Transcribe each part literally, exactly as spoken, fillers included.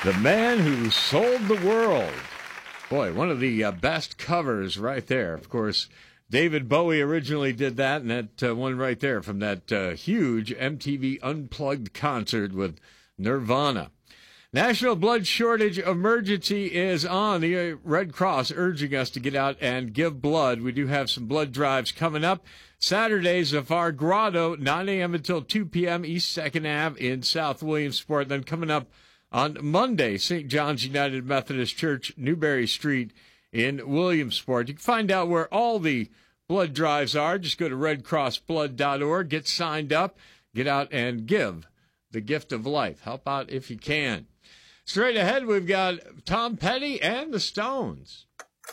The Man Who Sold the World. Boy, one of the uh, best covers right there. Of course, David Bowie originally did that, and that uh, one right there from that uh, huge M T V Unplugged concert with Nirvana. National Blood Shortage Emergency is on. The Red Cross urging us to get out and give blood. We do have some blood drives coming up. Saturdays, Zafar Grotto, nine a.m. until two p.m., East second Avenue in South Williamsport. Then coming up on Monday, Saint John's United Methodist Church, Newberry Street in Williamsport. You can find out where all the blood drives are. Just go to red cross blood dot org, get signed up, get out and give the gift of life. Help out if you can. Straight ahead, we've got Tom Petty and the Stones.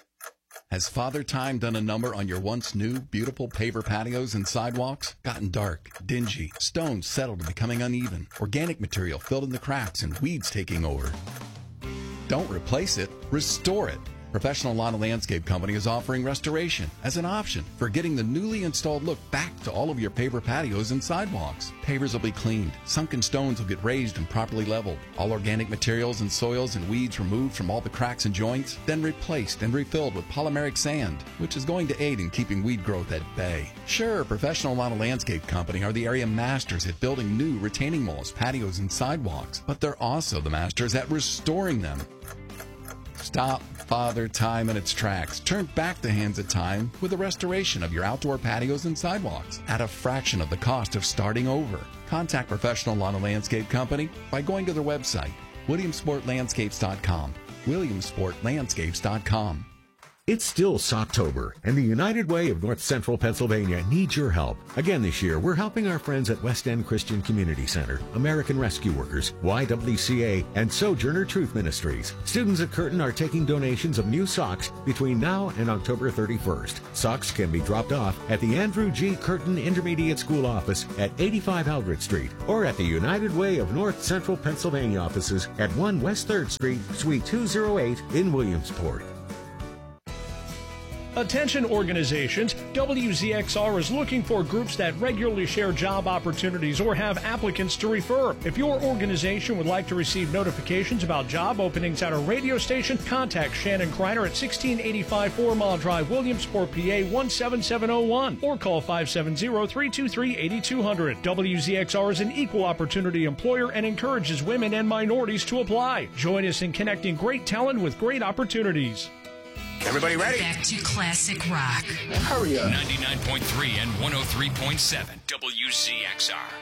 Has Father Time done a number on your once new, beautiful paver patios and sidewalks? Gotten dark, dingy, stones settled to becoming uneven, organic material filled in the cracks, and weeds taking over? Don't replace it, restore it. Professional Lawn and Landscape Company is offering restoration as an option for getting the newly installed look back to all of your paver patios and sidewalks. Pavers will be cleaned, sunken stones will get raised and properly leveled, all organic materials and soils and weeds removed from all the cracks and joints, then replaced and refilled with polymeric sand, which is going to aid in keeping weed growth at bay. Sure, Professional Lawn and Landscape Company are the area masters at building new retaining walls, patios, and sidewalks, but they're also the masters at restoring them. Stop Father Time in its tracks. Turn back the hands of time with a restoration of your outdoor patios and sidewalks at a fraction of the cost of starting over. Contact Professional Lawn and Landscape Company by going to their website, williamsport landscapes dot com. williamsport landscapes dot com. It's still Socktober, and the United Way of North Central Pennsylvania needs your help. Again this year, we're helping our friends at West End Christian Community Center, American Rescue Workers, Y W C A, and Sojourner Truth Ministries. Students at Curtin are taking donations of new socks between now and October thirty-first. Socks can be dropped off at the Andrew G. Curtin Intermediate School office at eighty-five Eldred Street, or at the United Way of North Central Pennsylvania offices at one West third Street, Suite two oh eight in Williamsport. Attention organizations, W Z X R is looking for groups that regularly share job opportunities or have applicants to refer. If your organization would like to receive notifications about job openings at a radio station, contact Shannon Kreiner at sixteen eighty-five Four Mile Drive, Williamsport, P A one seven seven oh one, or call five seven zero, three two three, eight two zero zero. W Z X R is an equal opportunity employer and encourages women and minorities to apply. Join us in connecting great talent with great opportunities. Everybody ready? Back to classic rock. Hurry up. ninety-nine point three and one oh three point seven W Z X R.